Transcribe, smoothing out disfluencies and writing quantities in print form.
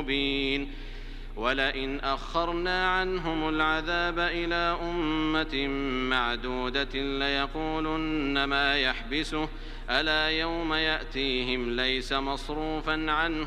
مبين ولئن أخرنا عنهم العذاب إلى أمة معدودة ليقولن ما يحبسه ألا يوم يأتيهم ليس مصروفا عنهم